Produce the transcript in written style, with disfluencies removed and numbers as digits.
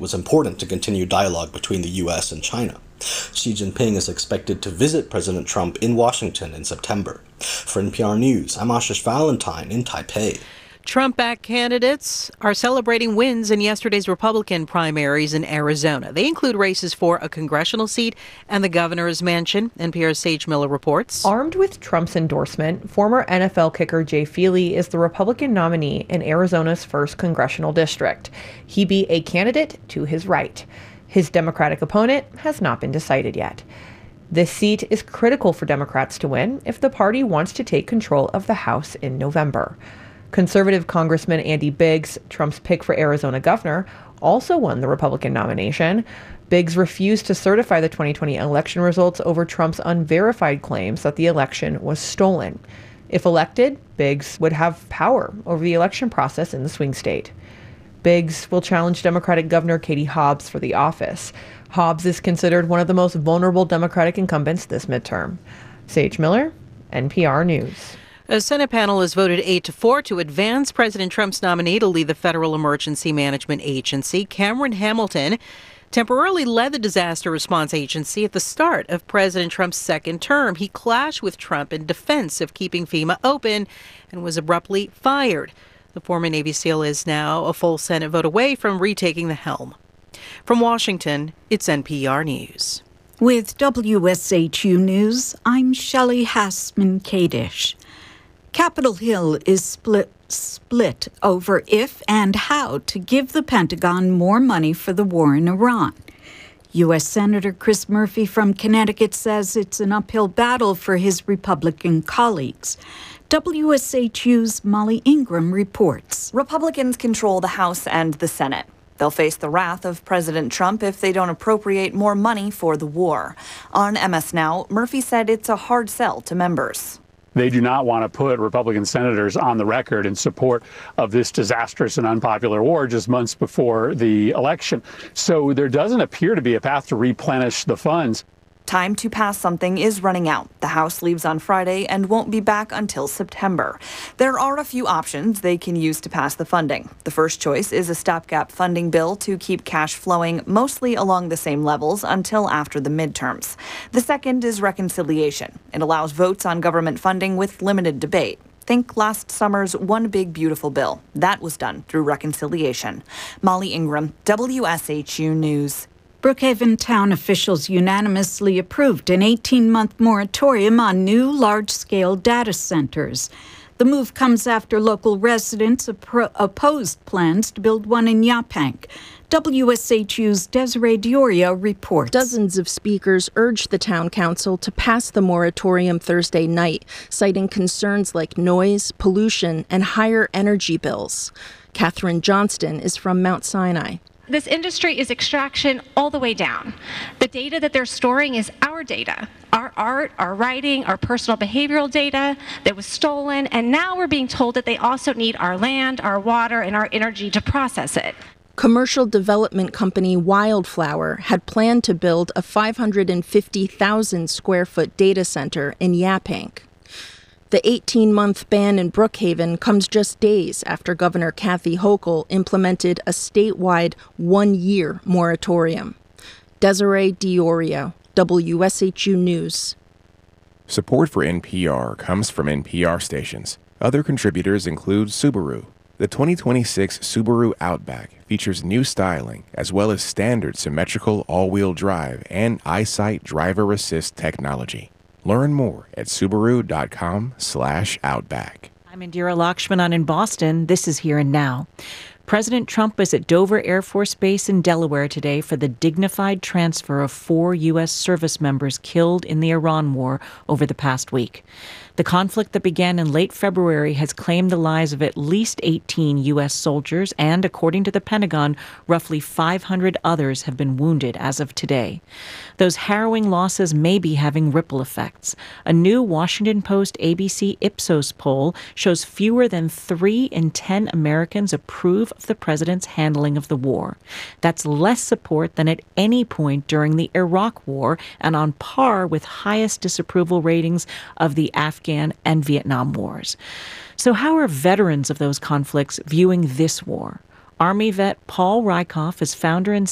was important to continue dialogue between the U.S. and China. Xi Jinping is expected to visit President Trump in Washington in September. For NPR News, I'm Ashish Valentine in Taipei. Trump-backed candidates are celebrating wins in yesterday's Republican primaries in Arizona. They include races for a congressional seat and the governor's mansion. NPR's Sage Miller reports. Armed with Trump's endorsement, former NFL kicker Jay Feely is the Republican nominee in Arizona's 1st congressional district. He be a candidate to his right. His Democratic opponent has not been decided yet. This seat is critical for Democrats to win if the party wants to take control of the House in November. Conservative Congressman Andy Biggs, Trump's pick for Arizona governor, also won the Republican nomination. Biggs refused to certify the 2020 election results over Trump's unverified claims that the election was stolen. If elected, Biggs would have power over the election process in the swing state. Biggs will challenge Democratic Governor Katie Hobbs for the office. Hobbs is considered one of the most vulnerable Democratic incumbents this midterm. Sage Miller, NPR News. A Senate panel has voted 8-4 to advance President Trump's nominee to lead the Federal Emergency Management Agency. Cameron Hamilton temporarily led the disaster response agency at the start of President Trump's second term. He clashed with Trump in defense of keeping FEMA open and was abruptly fired. The former Navy SEAL is now a full Senate vote away from retaking the helm. From Washington, it's NPR News. With WSHU News, I'm Shelley Hassman-Kadish. Capitol Hill is split over if and how to give the Pentagon more money for the war in Iran. U.S. Senator Chris Murphy from Connecticut says it's an uphill battle for his Republican colleagues. WSHU's Molly Ingram reports. Republicans control the House and the Senate. They'll face the wrath of President Trump if they don't appropriate more money for the war. On MS Now, Murphy said it's a hard sell to members. They do not want to put Republican senators on the record in support of this disastrous and unpopular war just months before the election. So there doesn't appear to be a path to replenish the funds. Time to pass something is running out. The House leaves on Friday and won't be back until September. There are a few options they can use to pass the funding. The first choice is a stopgap funding bill to keep cash flowing mostly along the same levels until after the midterms. The second is reconciliation. It allows votes on government funding with limited debate. Think last summer's One Big Beautiful Bill. That was done through reconciliation. Molly Ingram, WSHU News. Brookhaven town officials unanimously approved an 18-month moratorium on new large-scale data centers. The move comes after local residents opposed plans to build one in Yaphank. WSHU's Desiree Diorio reports. Dozens of speakers urged the town council to pass the moratorium Thursday night, citing concerns like noise, pollution, and higher energy bills. Catherine Johnston is from Mount Sinai. This industry is extraction all the way down. The data that they're storing is our data, our art, our writing, our personal behavioral data that was stolen, and now we're being told that they also need our land, our water, and our energy to process it. Commercial development company Wildflower had planned to build a 550,000 square foot data center in Yaphank. The 18-month ban in Brookhaven comes just days after Governor Kathy Hochul implemented a statewide one-year moratorium. Desiree Diorio, WSHU News. Support for NPR comes from NPR stations. Other contributors include Subaru. The 2026 Subaru Outback features new styling as well as standard symmetrical all-wheel drive and EyeSight driver assist technology. Learn more at Subaru.com/Outback. I'm Indira Lakshmanan in Boston. This is Here and Now. President Trump was at Dover Air Force Base in Delaware today for the dignified transfer of 4 U.S. service members killed in the Iran war over the past week. The conflict that began in late February has claimed the lives of at least 18 U.S. soldiers, and according to the Pentagon, roughly 500 others have been wounded as of today. Those harrowing losses may be having ripple effects. A new Washington Post ABC Ipsos poll shows fewer than 3 in 10 Americans approve of the president's handling of the war. That's less support than at any point during the Iraq War and on par with highest disapproval ratings of the Afghan and Vietnam wars. So how are veterans of those conflicts viewing this war? Army vet Paul Rieckhoff is founder and